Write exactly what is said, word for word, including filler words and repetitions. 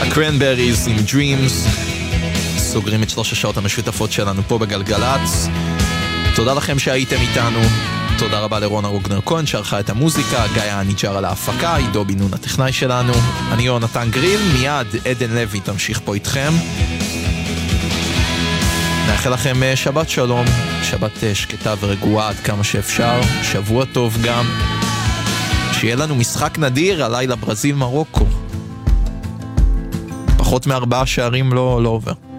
קרנבריז עם Dreams. סוגרים את שלוש השעות המשותפות שלנו פה בגלגלץ. תודה לכם שהייתם איתנו. תודה רבה לרונה רוגנר כהן שערכה את המוזיקה, גיא הניג'ר על ההפקה, עידו בן נון הטכנאי שלנו. אני יונתן גריל, מיד עדן לוי תמשיך פה איתכם. נאחל לכם שבת שלום, שבת שקטה ורגועה עד כמה שאפשר, שבוע טוב גם. שיהיה לנו משחק נדיר, הלילה ברזיל מרוקו. פחות מארבעה שערים לא, לא עובר.